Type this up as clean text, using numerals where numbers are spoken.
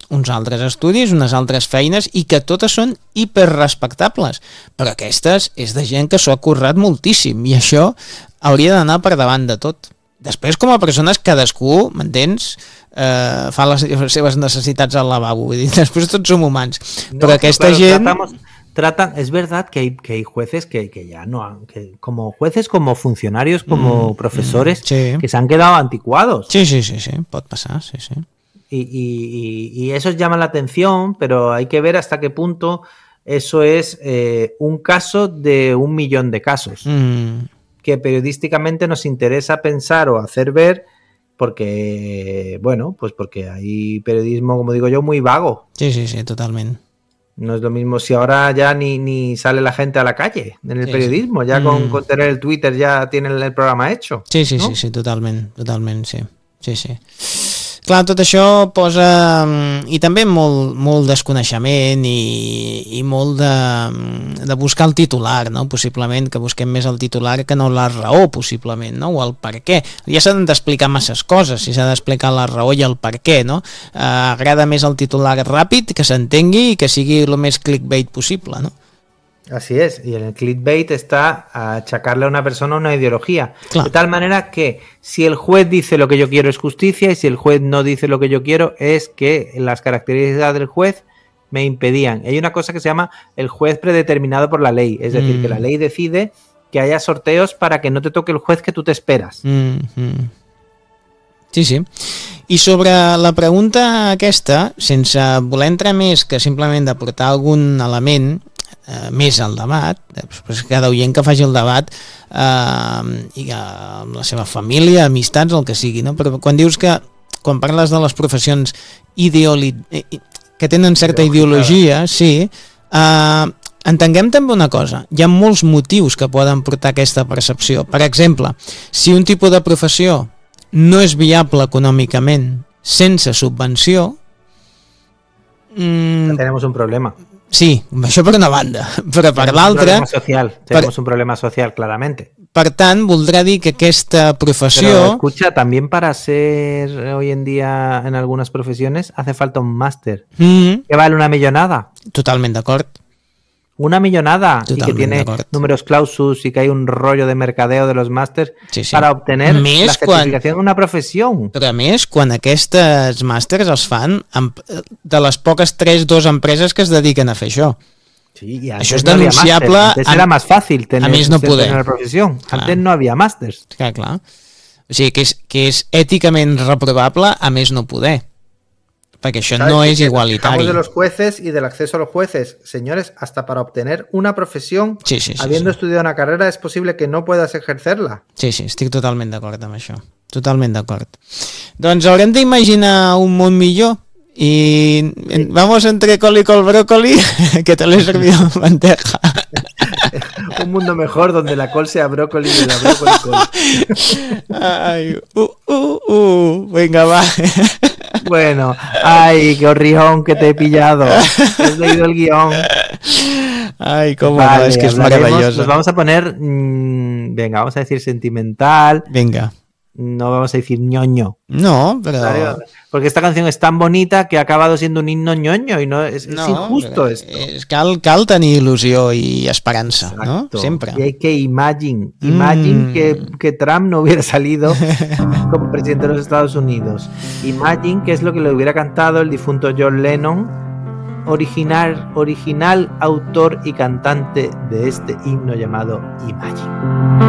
uns altres estudis, unes altres feines, i que totes són hiperrespectables, però aquestes és de gent que s'ho ha currat moltíssim, i això hauria d'anar per davant de tot. Després, com a persones, cadascú, m'entens, fa les seves necessitats al lavabo, vull dir, després tots som humans, però aquesta gent... Es verdad que hay jueces que ya no han, que como jueces, como funcionarios, como profesores, sí, que se han quedado anticuados. Sí, pot passar, sí. Y eso llama la atención, pero hay que ver hasta qué punto eso es un caso de 1.000.000 de casos que periodísticamente nos interesa pensar o hacer ver, porque, bueno, pues porque hay periodismo, como digo yo, muy vago. Sí, totalmente. No es lo mismo si ahora ya ni sale la gente a la calle en el periodismo, ya con tener el Twitter ya tienen el programa hecho. Sí, ¿no? Sí, totalment, sí. Clar, tot això posa... I també molt desconeixement i molt de buscar el titular, no? Possiblement que busquem més el titular que no la raó, possiblement, no? O el per què. Ja s'han d'explicar masses coses, si s'ha d'explicar la raó i el per què, no? Agrada més el titular ràpid, que s'entengui i que sigui el més clickbait possible, no? Así es, y en el clickbait está a achacarle a una persona una ideología. Claro. De tal manera que si el juez dice lo que yo quiero es justicia y si el juez no dice lo que yo quiero es que las características del juez me impedían. Hay una cosa que se llama el juez predeterminado por la ley, es decir, que la ley decide que haya sorteos para que no te toque el juez que tú te esperas. Sí. I sobre la pregunta aquesta, sense voler entrar més que simplement d'aportar algun element més al debat, després cada oient que faci el debat i amb la seva família, amistats, el que sigui, no? Però quan dius que, quan parles de les professions que tenen certa ideologia, sí, entenguem també una cosa, hi ha molts motius que poden portar aquesta percepció. Per exemple, si un tipus de professió no és viable econòmicament sense subvenció, tenemos un problema. Sí, això per una banda, però per l'altra... Tenemos un problema social, claramente. Per tant, voldrà dir que aquesta professió... Pero escucha, también para ser hoy en día en algunas profesiones hace falta un máster. Que vale 1 millonada. Totalment d'acord. 1 millonada. Y que tiene números clausus y que hay un rollo de mercadeo de los másters para obtener la certificación d'una professió. Però a més, quan aquestes màsters els fan de les poques 3-2 empreses que es dediquen a fer això. Sí, això és denunciable. Antes era más fácil tener una profesión. Antes no había másters. Clar. O sigui, que és èticament reprovable, a més no poder. Porque eso no es igualitario. Hablamos de los jueces y del acceso a los jueces. Señores, hasta para obtener una profesión, habiendo estudiado una carrera, es posible que no puedas ejercerla. Sí, estic totalment d'acord amb això. Totalment d'acord. Doncs haurem d'imaginar un món millor y vamos entre col y col brócoli, que te lo he servido en bandeja. Un mundo mejor donde la col sea brócoli y la brócoli col. Ay, venga, va. Bueno, ay, qué horrión que te he pillado. Has leído el guión. Ay, cómo no, es que es maravilloso. Nos vamos a poner, venga, vamos a decir sentimental. Venga. No vamos a decir ñoño. No, pero... Porque esta canción es tan bonita que ha acabado siendo un himno ñoño y no es injusto esto. Cal tenir il·lusió i esperança, ¿no? Siempre. Y hay que imagine que Trump no hubiera salido como presidente de los Estados Unidos. Imagine que es lo que le hubiera cantado el difunto John Lennon, original autor y cantante de este himno llamado Imagine.